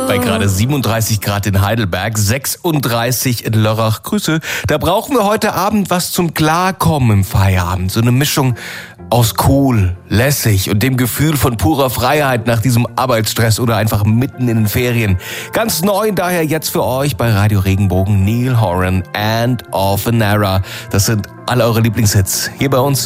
Bei gerade 37 Grad in Heidelberg, 36 in Lörrach. Grüße. Da brauchen wir heute Abend was zum Klarkommen im Feierabend. So eine Mischung aus cool, lässig und dem Gefühl von purer Freiheit nach diesem Arbeitsstress oder einfach mitten in den Ferien. Ganz neu daher jetzt für euch bei Radio Regenbogen Neil Horan and of an Era. Das sind alle eure Lieblingshits hier bei uns